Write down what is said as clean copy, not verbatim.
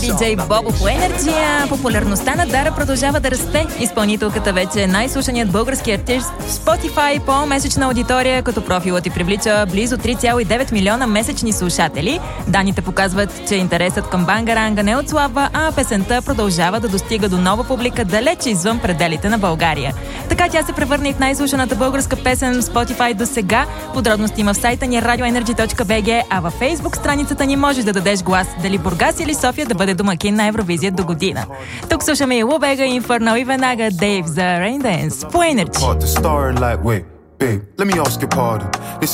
диджей Бобо по Energy. Популярността на Дара продължава да расте. Изпълнителката вече е най-слушаният български артист в Spotify по месечна аудитория, като профилът й привлича близо 3,9 милиона месечни слушатели. Данните показват, че интересът към Бангаранга не отслабва, а песента продължава да достига до нова публика далеч извън пределите на България. Така тя се превърна и в най-слушаната българска песен в Spotify до сега. Подробности има в сайта ни radioenergy.bg, а във Facebook страницата ни можеш да дадеш глас дали Бургас или София да бъде домакин на Евровизия до година. Тук слушаме и Лубега, Инферно и веднага Дейв за Rain Dance по Energy.